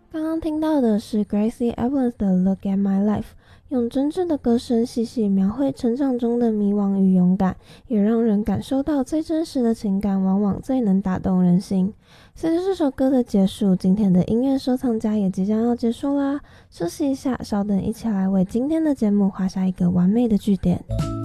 刚刚听到的是 Gracie Evans 的 Look at My Life， 用真挚的歌声细细描绘成长中的迷惘与勇敢，也让人感受到最真实的情感，往往最能打动人心。随着这首歌的结束，今天的音乐收藏家也即将要结束啦，休息一下，稍等，一起来为今天的节目画下一个完美的句点。